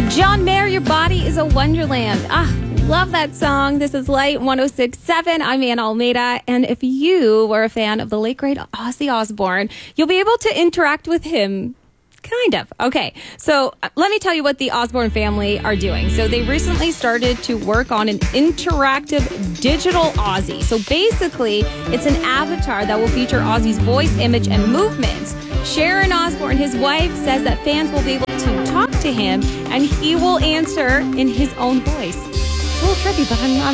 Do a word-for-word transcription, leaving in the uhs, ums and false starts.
John Mayer, Your Body is a Wonderland. Ah, love that song. This is Light one oh six point seven. I'm Ann Almeida. And if you were a fan of the late, great Ozzy Osbourne, you'll be able to interact with him. Kind of. Okay, so uh, let me tell you what the Osbourne family are doing. So they recently started to work on an interactive digital Ozzy. So basically, it's an avatar that will feature Ozzy's voice, image, and movements. Sharon Osbourne, his wife, says that fans will be able to talk to him, and he will answer in his own voice. It's a little trippy, but I'm, I'm